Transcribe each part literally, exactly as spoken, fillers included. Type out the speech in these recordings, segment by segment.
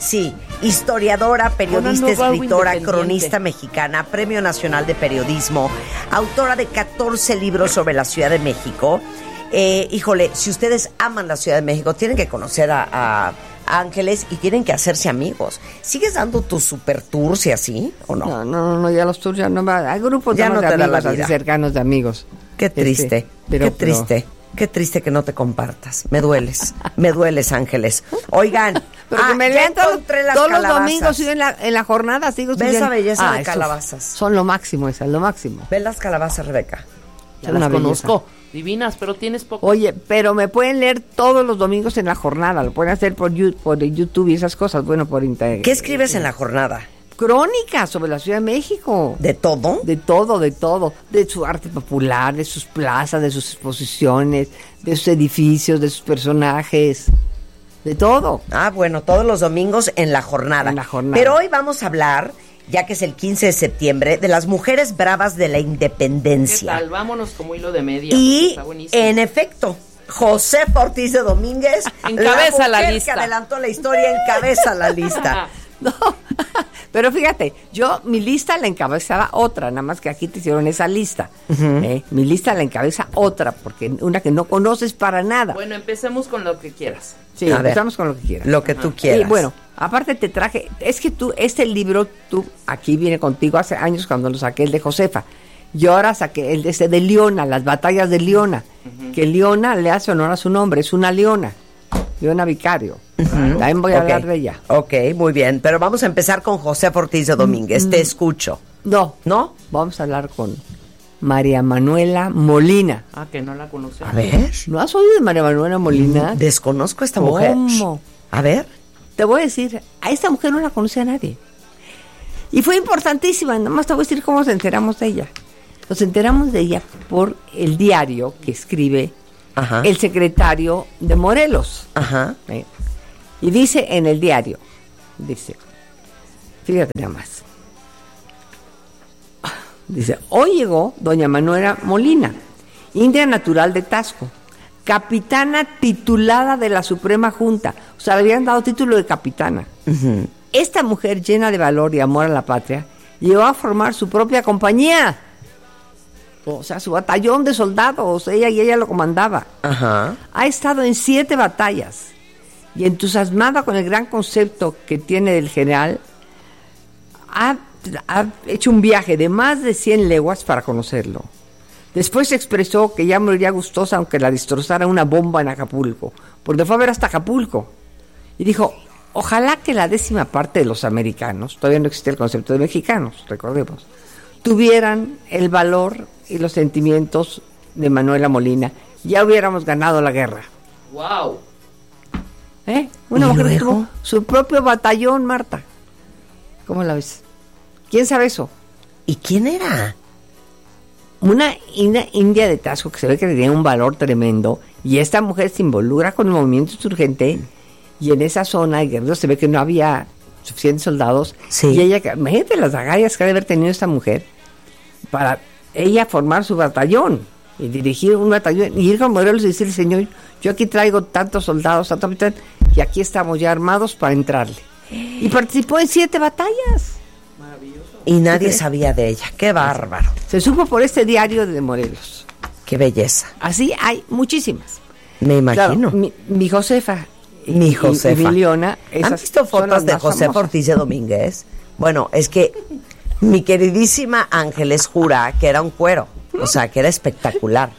sí, historiadora, periodista, Una nueva escritora, independiente. cronista mexicana, Premio Nacional de Periodismo, autora de catorce libros sobre la Ciudad de México. Eh, híjole, si ustedes aman la Ciudad de México, tienen que conocer a, a Ángeles y tienen que hacerse amigos. ¿Sigues dando tus super tours y así o no? No, no, no, ya los tours ya no va. Hay grupos Ya de, no de te da la amigos así vida. cercanos de amigos. Qué triste, Este, pero- qué triste. Qué triste que no te compartas. Me dueles, me dueles, Ángeles. Oigan, Pero ah, que me ya lean todos, encontré las todos los calabazas. domingos, sigo en la, en la jornada, sigo Ve esa subiendo. belleza de eso calabazas. Son lo máximo, esas, lo máximo. Ve las calabazas, Rebeca. Ya Es una las belleza. conozco. Divinas, pero tienes poco. Oye, pero me pueden leer todos los domingos en la jornada, lo pueden hacer por, you- por YouTube y esas cosas, bueno, por internet. ¿Qué escribes en la jornada? Crónicas sobre la Ciudad de México. ¿De todo? De todo, de todo. De su arte popular, de sus plazas, de sus exposiciones, de sus edificios, de sus personajes. De todo. Ah, bueno, todos los domingos en la jornada. En la jornada. Pero hoy vamos a hablar, ya que es el quince de septiembre, de las mujeres bravas de la ¿Qué independencia. tal? Vámonos como hilo de media. porque Y, está buenísimo. en efecto, José Ortiz de Domínguez, Encabeza la mujer lista. que adelantó la historia, encabeza la lista. No, pero fíjate, yo mi lista la encabezaba otra, nada más que aquí te hicieron esa lista. ¿eh? Mi lista la encabeza otra, porque una que no conoces para nada. Bueno, empecemos con lo que quieras. Sí, A ver. empezamos con lo que quieras. Lo que tú quieras. Y bueno, aparte te traje, es que tú, este libro, tú, aquí viene contigo hace años cuando lo saqué, el de Josefa. Y ahora saqué el de, ese de Leona, las batallas de Leona. Que Leona le hace honor a su nombre, es una leona. Leona Vicario. También voy a Ok. hablar de ella. Ok, muy bien. Pero vamos a empezar con José Ortiz de Domínguez. Mm. Te escucho. No, ¿No? vamos a hablar con María Manuela Molina. Ah, que no la conocí. A ver. ¿No has oído de María Manuela Molina? Desconozco a esta ¿Cómo? mujer. A ver. Te voy a decir, a esta mujer no la conocía nadie. Y fue importantísima, nada más te voy a decir cómo nos enteramos de ella. Nos enteramos de ella por el diario que escribe Ajá. el secretario de Morelos. Ajá. ¿eh? Y dice en el diario, dice, fíjate nada más. Dice, hoy llegó doña Manuela Molina, india natural de Tasco, capitana titulada de la Suprema Junta. O sea, le habían dado título de capitana. Ujú. Esta mujer llena de valor y amor a la patria llegó a formar su propia compañía. O sea, su batallón de soldados, ella y ella lo comandaba. Ajá. Ha estado en siete batallas y entusiasmada con el gran concepto que tiene del general, ha, ha hecho un viaje de más de cien leguas para conocerlo. Después expresó que ya moriría gustosa aunque la destrozara una bomba en Acapulco, porque fue a ver hasta Acapulco. Y dijo, ojalá que la décima parte de los americanos, todavía no existe el concepto de mexicanos, recordemos, tuvieran el valor y los sentimientos de Manuela Molina, ya hubiéramos ganado la guerra. ¡Wow! ¿Eh? Una ¿Y mujer que luego? tuvo su propio batallón, Marta. ¿Cómo la ves? ¿Quién sabe eso? ¿Y quién era? Una india, india de Tasco que se ve que tenía un valor tremendo, y esta mujer se involucra con el movimiento insurgente, y en esa zona de Guerrero se ve que no había suficientes soldados, Sí. y ella, imagínate las agallas que ha de haber tenido esta mujer para ella formar su batallón y dirigir un batallón y ir con Morelos y decirle, señor, yo aquí traigo tantos soldados, tanto capitán, y aquí estamos ya armados para entrarle. Y participó en siete batallas. Y nadie ¿Sí? sabía de ella. Qué bárbaro. Se supo por este diario de Morelos. Qué belleza. Así hay muchísimas. Me imagino. Claro, mi, mi Josefa. y- Mi y- Josefa. Y, mi Leona. ¿Han esas visto son fotos las de más José famosas. Ortiz de Domínguez? Bueno, es que mi queridísima Ángeles jura que era un cuero. O sea, que era espectacular.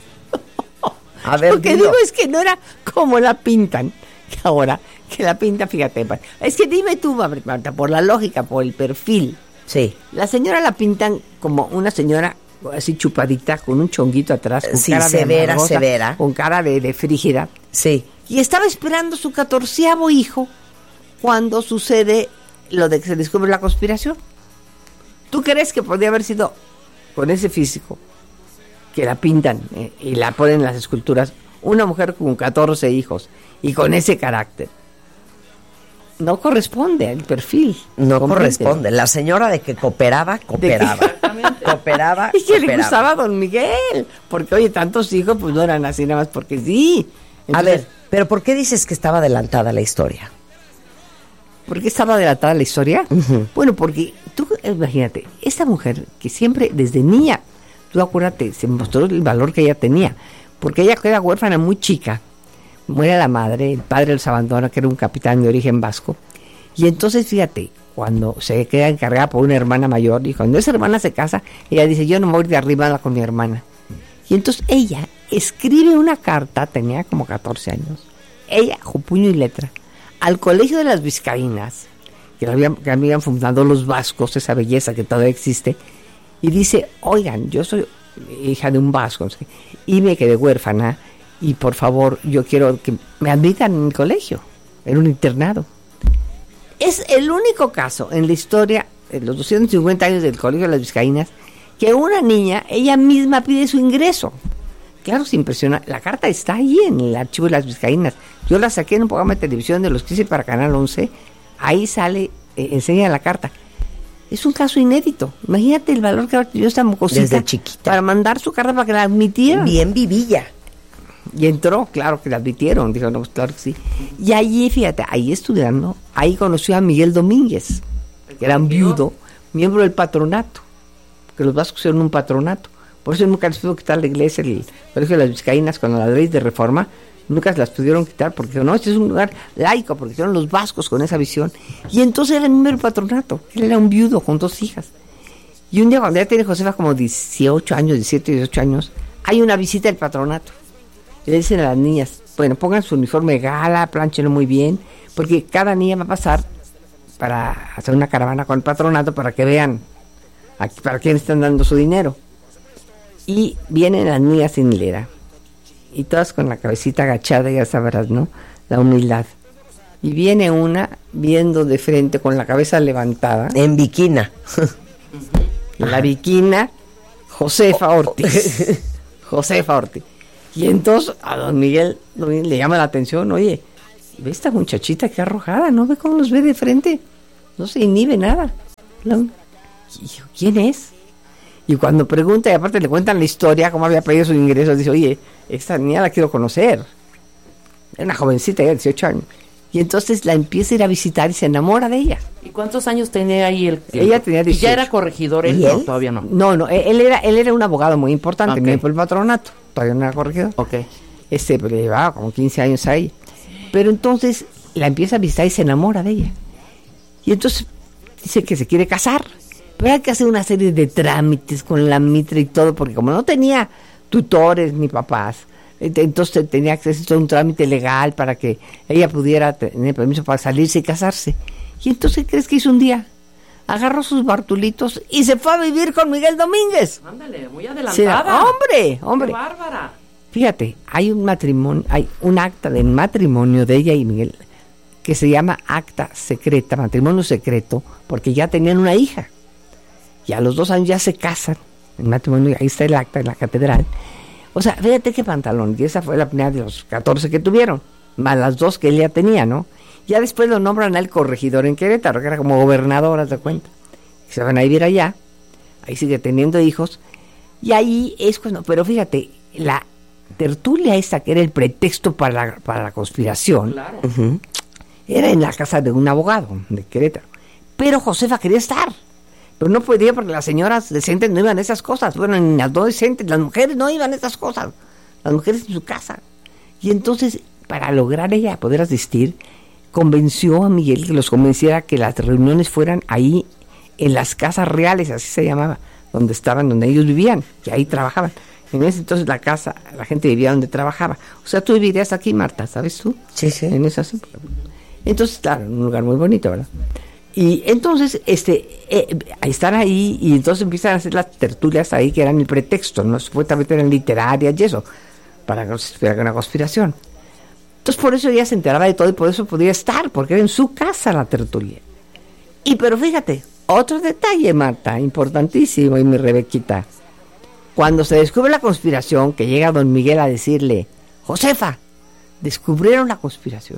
A ver, Lo que dilo. digo es que no era como la pintan, que ahora, que la pintan, fíjate. Es que dime tú, Marta, por la lógica, por el perfil. Sí. La señora la pintan como una señora así chupadita, con un chonguito atrás, con Sí, cara de severa, amargosa, severa. con cara de, de frígida. Sí. Y estaba esperando su catorceavo hijo cuando sucede lo de que se descubre la conspiración. ¿Tú crees que podría haber sido con ese físico que la pintan eh, y la ponen en las esculturas, una mujer con catorce hijos y con ese carácter? No corresponde al perfil. No ¿comprendes? corresponde. La señora de que cooperaba, cooperaba. Cooperaba, Y que le cooperaba. gustaba a don Miguel, porque oye, tantos hijos pues no eran así nada más porque sí. A Entonces, ver, pero ¿por qué dices que estaba adelantada la historia? ¿Por qué estaba delatada la historia? Uh-huh. Bueno, porque tú, imagínate, esta mujer que siempre, desde niña, tú acuérdate, se mostró el valor que ella tenía, porque ella era huérfana muy chica, muere la madre, el padre los abandona, que era un capitán de origen vasco, y entonces, fíjate, cuando se queda encargada por una hermana mayor, y cuando esa hermana se casa, ella dice, yo no me voy de arriba con mi hermana. Y entonces ella escribe una carta, tenía como catorce años, ella, con puño y letra, al Colegio de las Vizcaínas, que habían, que habían fundado los vascos, esa belleza que todavía existe, y dice, oigan, yo soy hija de un vasco, ¿sí? Y me quedé huérfana, y por favor, yo quiero que me admitan en mi colegio, en un internado. Es el único caso en la historia, en los doscientos cincuenta años del Colegio de las Vizcaínas, que una niña, ella misma pide su ingreso. Claro, se impresiona. La carta está ahí en el archivo de las Vizcaínas. Yo la saqué en un programa de televisión de los que hice para Canal once. Ahí sale, eh, enseña la carta. Es un caso inédito. Imagínate el valor que yo esta cosita desde chiquita para mandar su carta para que la admitieran. Bien vivilla. Y entró, claro que la admitieron, dijo, no, pues claro que sí. Y allí, fíjate, ahí estudiando, ahí conoció a Miguel Domínguez, que era un viudo, miembro del patronato, porque los vascos eran un patronato. Por eso nunca les pudo quitar la iglesia, el Colegio de las Vizcaínas, cuando la ley de reforma, nunca se las pudieron quitar, porque no, este es un lugar laico, porque son los vascos con esa visión. Y entonces era miembro del patronato, él era un viudo con dos hijas. Y un día, cuando ya tiene Josefa como dieciocho años, diecisiete, dieciocho años, hay una visita del patronato. Y le dicen a las niñas, bueno, pongan su uniforme de gala, planchenlo muy bien, porque cada niña va a pasar para hacer una caravana con el patronato para que vean a, para quién están dando su dinero. Y vienen las niñas sin hilera, y todas con la cabecita agachada, ya sabrás, ¿no? La humildad. Y viene una viendo de frente con la cabeza levantada. En biquina. La biquina, Josefa Ortiz. Josefa Ortiz. Y entonces a don Miguel, don Miguel le llama la atención, oye, ve esta muchachita que arrojada, ¿no ve cómo los ve de frente? No se inhibe nada. No. Y yo, ¿quién es? Y cuando pregunta, y aparte le cuentan la historia, cómo había pedido su ingreso, dice, oye, esta niña la quiero conocer. Era una jovencita, ya de dieciocho años. Y entonces la empieza a ir a visitar y se enamora de ella. ¿Y cuántos años tenía ahí el...? el ella tenía dieciocho. ¿Y ya era corregidor él? No, todavía no. No, no, él era, él era un abogado muy importante, Okay. por el patronato, todavía no era corregidor. Ok. Este, pero llevaba como quince años ahí. Pero entonces la empieza a visitar y se enamora de ella. Y entonces dice que se quiere casar. Pero hay que hacer una serie de trámites con la mitra y todo, porque como no tenía tutores ni papás, entonces tenía que hacer todo un trámite legal para que ella pudiera tener permiso para salirse y casarse. Y entonces, ¿qué crees que hizo un día? Agarró sus bartulitos y se fue a vivir con Miguel Domínguez. Ándale, muy adelantada. Sí, hombre, hombre. ¡Qué bárbara! Fíjate, hay un matrimonio, hay un acta de matrimonio de ella y Miguel que se llama acta secreta, matrimonio secreto, porque ya tenían una hija. Y a los dos años ya se casan, el matrimonio, ahí está el acta en la catedral. O sea, fíjate qué pantalón, y esa fue la primera de los catorce que tuvieron, más las dos que él ya tenía, ¿no? Ya después lo nombran al corregidor en Querétaro, que era como gobernador, haz de cuenta. Y se van a vivir allá, ahí sigue teniendo hijos, y ahí es cuando, pero fíjate, la tertulia esta que era el pretexto para la, para la conspiración, Claro. uh-huh, era en la casa de un abogado de Querétaro. Pero Josefa quería estar. Pero no podía porque las señoras decentes no iban a esas cosas. Bueno, ni las no decentes, las mujeres no iban a esas cosas. Las mujeres en su casa. Y entonces, para lograr ella poder asistir, convenció a Miguel que los convenciera que las reuniones fueran ahí en las casas reales, así se llamaba, donde estaban, donde ellos vivían, que ahí trabajaban. En ese entonces la casa, la gente vivía donde trabajaba. O sea, tú vivirías aquí, Marta, ¿sabes tú? Sí, sí. En esa época. Entonces, claro, en un lugar muy bonito, ¿verdad? Y entonces, este, eh, están ahí y entonces empiezan a hacer las tertulias ahí que eran el pretexto, ¿no? Supuestamente eran literarias y eso, para que se hiciera una conspiración. Entonces, por eso ella se enteraba de todo y por eso podía estar, porque era en su casa la tertulia. Y pero fíjate, otro detalle, Marta, importantísimo, y mi Rebequita. Cuando se descubre la conspiración, que llega don Miguel a decirle, Josefa, descubrieron la conspiración.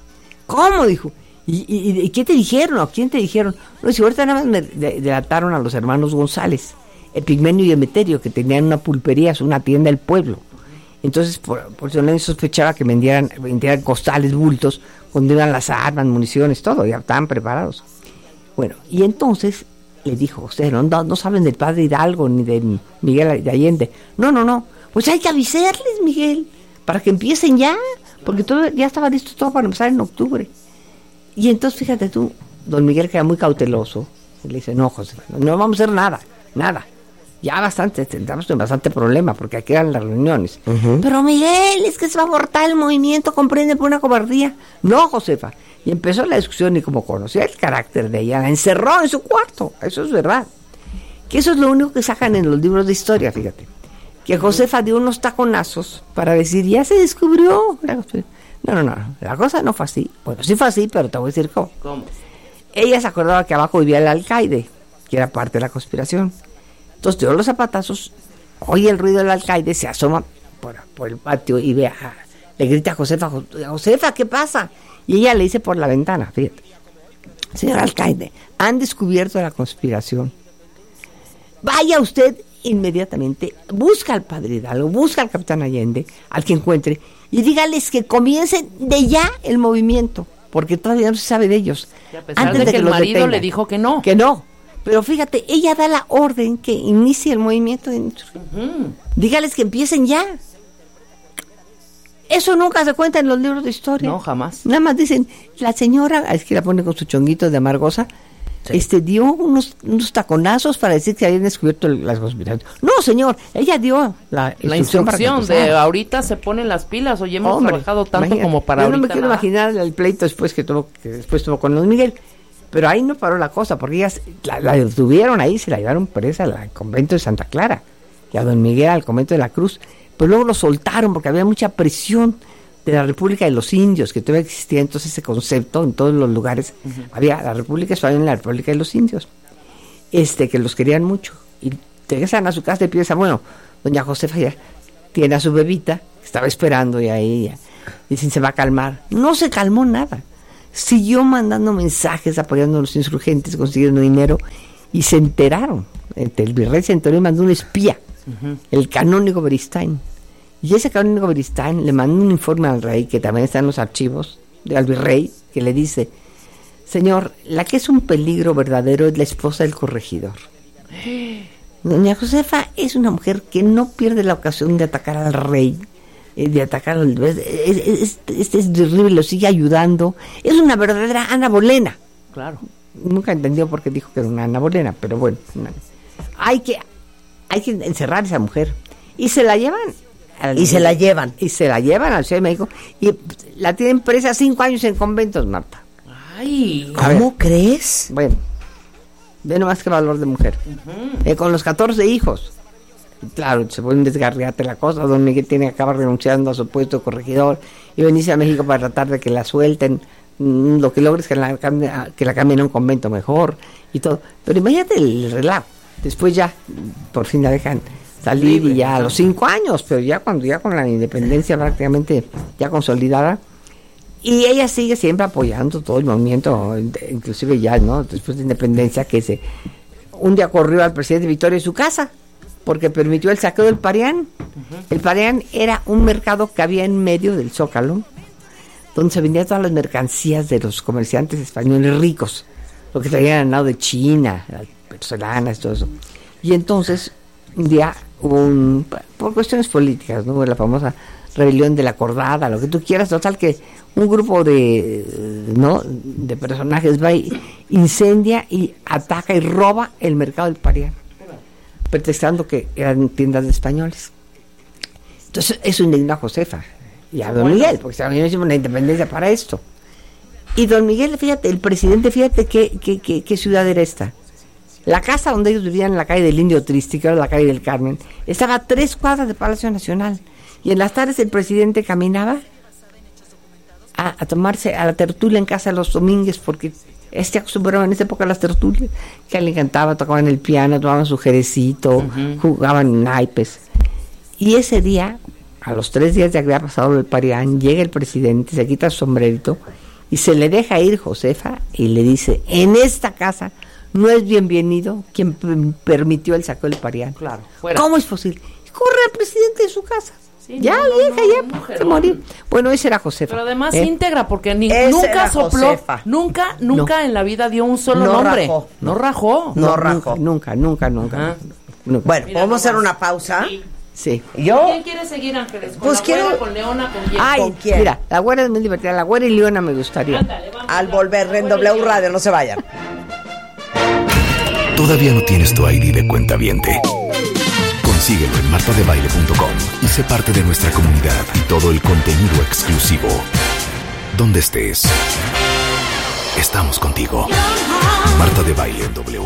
¿Cómo? Dijo. ¿Y, y, y qué te dijeron? ¿A quién te dijeron? No, si ahorita nada más me de, delataron a los hermanos González, Epigmenio y Emeterio, que tenían una pulpería, una tienda del pueblo. Entonces, por, por eso nadie sospechaba que vendieran, vendieran costales, bultos, donde iban las armas, municiones, todo, ya estaban preparados. Bueno, y entonces le dijo, ustedes no, no, no saben del padre Hidalgo ni de Miguel de Allende. No, no, no, pues hay que avisarles, Miguel, para que empiecen ya, porque todo ya estaba listo todo para empezar en octubre. Y entonces, fíjate tú, don Miguel queda muy cauteloso, y le dice, no, José, no, no vamos a hacer nada, nada. Ya bastante, tendremos bastante problema, porque aquí eran las reuniones. Uh-huh. Pero Miguel, es que se va a abortar el movimiento, comprende, por una cobardía. No, Josefa. Y empezó la discusión, y como conocía el carácter de ella, la encerró en su cuarto. Eso es verdad. Que eso es lo único que sacan en los libros de historia, fíjate. Que Josefa dio unos taconazos para decir, ya se descubrió. No, no, no, la cosa no fue así. Bueno, sí fue así, pero te voy a decir cómo. ¿Cómo? Ella se acordaba que abajo vivía el alcaide, que era parte de la conspiración. Entonces dio los zapatazos, oye el ruido del alcaide, se asoma por, por el patio y ve a, le grita a Josefa, Josefa, ¿qué pasa? Y ella le dice por la ventana, fíjate, señor alcaide, han descubierto la conspiración. Vaya usted inmediatamente, busca al padre Hidalgo, busca al capitán Allende, al que encuentre, y dígales que comiencen de ya el movimiento, porque todavía no se sabe de ellos. Y a pesar antes de que, de que el marido detengan. Le dijo que no. Que no. Pero fíjate, ella da la orden que inicie el movimiento de uh-huh. Dígales que empiecen ya. Eso nunca se cuenta en los libros de historia. No, jamás. Nada más dicen, la señora, es que la pone con su chonguito de amargosa, sí. este dio unos, unos taconazos para decir que habían descubierto las conspiraciones. No, señor, ella dio la, la instrucción, instrucción para de ahorita se ponen las pilas, oye, hemos Hombre, trabajado tanto imagina, como para yo ahorita. No me quiero nada. imaginar el pleito después que tuvo, que después tuvo con don Miguel. Pero ahí no paró la cosa, porque ellas la, la detuvieron ahí, se la llevaron presa al, al convento de Santa Clara, y a don Miguel al convento de la Cruz, pero luego lo soltaron porque había mucha presión de la República de los Indios, que todavía existía entonces ese concepto en todos los lugares, uh-huh. había la República Española y la República de los Indios, este que los querían mucho, y regresan a su casa y piensan, bueno, doña Josefa ya tiene a su bebita, que estaba esperando y ahí, ya, dicen se va a calmar, no se calmó nada. Siguió mandando mensajes apoyando a los insurgentes, consiguiendo dinero, y se enteraron. El virrey se enteró y mandó un espía, uh-huh. el canónigo Beristain. Y ese canónigo Beristain le mandó un informe al rey, que también está en los archivos, al virrey, que le dice, señor, la que es un peligro verdadero es la esposa del corregidor. Doña Josefa es una mujer que no pierde la ocasión de atacar al rey, de atacar al es, es, es, es terrible, lo sigue ayudando, es una verdadera Ana Bolena. Claro. Nunca entendió por qué dijo que era una Ana Bolena, pero bueno, una, hay que hay que encerrar a esa mujer y se la llevan al, y se la llevan y se la llevan al Ciudad de México y la tienen presa cinco años en conventos, Marta. Ay, ¿cómo crees? Bueno, ve nomás qué valor de mujer. Uh-huh. Eh, con los catorce hijos. Claro, se pone un desgarriate la cosa. Don Miguel tiene que acabar renunciando a su puesto de corregidor y venirse a México para tratar de que la suelten. Mm, lo que logra es que la, cambie, que la cambien a un convento mejor y todo. Pero imagínate el relajo. Después ya, por fin la dejan salir y ya a los cinco años, pero ya cuando ya con la independencia prácticamente ya consolidada. Y ella sigue siempre apoyando todo el movimiento, inclusive ya, ¿no? Después de independencia, que se un día corrió al presidente Victoria de su casa porque permitió el saqueo del Parián. Uh-huh. El Parián era un mercado que había en medio del Zócalo, donde se vendían todas las mercancías de los comerciantes españoles ricos, lo que traían al lado de China, las porcelanas, todo eso. Y entonces, un día hubo un, por cuestiones políticas, ¿no? La famosa rebelión de la Cordada, lo que tú quieras, total que un grupo de, ¿no? de personajes va y incendia y ataca y roba el mercado del Parián, pretextando que eran tiendas de españoles. Entonces eso indignó a Josefa y a don Miguel, porque también hicimos una independencia para esto. Y don Miguel, fíjate, el presidente, fíjate qué, qué, qué, qué ciudad era esta. La casa donde ellos vivían, en la calle del Indio Triste, que era la calle del Carmen, estaba a tres cuadras del Palacio Nacional. Y en las tardes el presidente caminaba a, a tomarse a la tertulia en casa de los Domínguez, porque este acostumbraba en esa época a las tertulias, que a él le encantaba, tocaban el piano, tomaban su jerecito, uh-huh. jugaban naipes. Y ese día, a los tres días de que había pasado el Parián, llega el presidente, se quita su sombrerito y se le deja ir Josefa y le dice, en esta casa no es bienvenido quien p- permitió el saqueo del Parián. Claro, fuera. ¿Cómo es posible? Y corre al presidente de su casa. Sí, ya, no, no, vieja, no, ya, mujer, se morir. Bueno, ese era Josefa. Pero además ¿eh? íntegra, porque ni, Esa nunca era sopló, Josefa. nunca, nunca No. en la vida dio un solo No nombre. rajó. No rajó. No No, rajó. Nunca, nunca, nunca. Ajá. nunca. Bueno, Mira ¿podemos hacer nomás. una pausa? Sí. Sí. Yo, ¿Quién quiere seguir, Ángeles? ¿Con Pues la quiero- güera, con Leona, con quién? Ay, ¿Con quién? mira, la güera es muy divertida. La güera y Leona me gustaría. Ándale, vamos, al ya. volver en La güera W y Radio, no se vayan. ¿Todavía no tienes tu I D de cuentaviente? Consíguelo en marta de baile punto com y sé parte de nuestra comunidad y todo el contenido exclusivo. Donde estés, estamos contigo. Marta de Baile en W.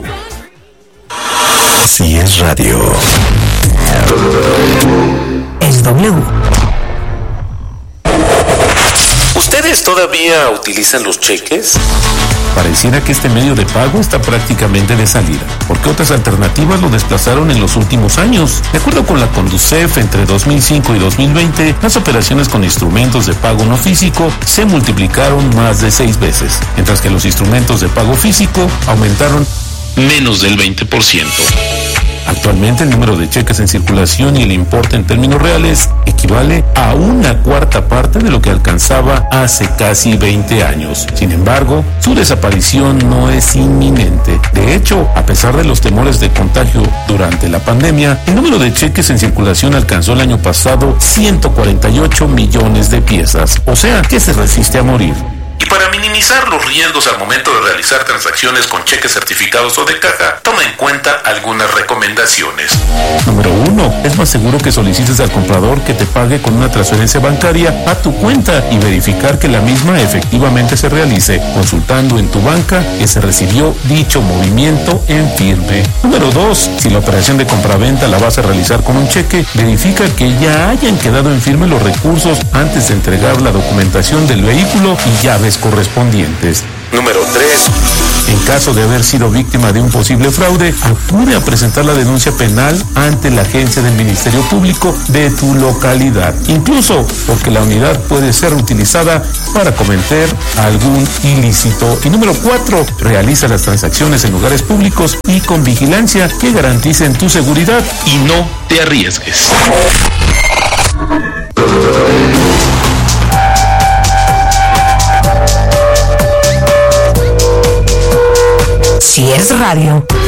Si es radio, es W. ¿Ustedes todavía utilizan los cheques? Pareciera que este medio de pago está prácticamente de salida, porque otras alternativas lo desplazaron en los últimos años. De acuerdo con la Conducef, entre dos mil cinco y dos mil veinte, las operaciones con instrumentos de pago no físico se multiplicaron más de seis veces, mientras que los instrumentos de pago físico aumentaron menos del veinte por ciento. Actualmente el número de cheques en circulación y el importe en términos reales equivale a una cuarta parte de lo que alcanzaba hace casi veinte años. Sin embargo, su desaparición no es inminente. De hecho, a pesar de los temores de contagio durante la pandemia, el número de cheques en circulación alcanzó el año pasado ciento cuarenta y ocho millones de piezas, o sea que se resiste a morir. Y para minimizar los riesgos al momento de realizar transacciones con cheques certificados o de caja, toma en cuenta algunas recomendaciones. Número uno, es más seguro que solicites al comprador que te pague con una transferencia bancaria a tu cuenta y verificar que la misma efectivamente se realice, consultando en tu banca que se recibió dicho movimiento en firme. Número dos, si la operación de compraventa la vas a realizar con un cheque, verifica que ya hayan quedado en firme los recursos antes de entregar la documentación del vehículo y llaves correspondientes. Número tres. En caso de haber sido víctima de un posible fraude, acude a presentar la denuncia penal ante la agencia del Ministerio Público de tu localidad, incluso porque la unidad puede ser utilizada para cometer algún ilícito. Y número cuatro, realiza las transacciones en lugares públicos y con vigilancia que garanticen tu seguridad y no te arriesgues. Si es radio.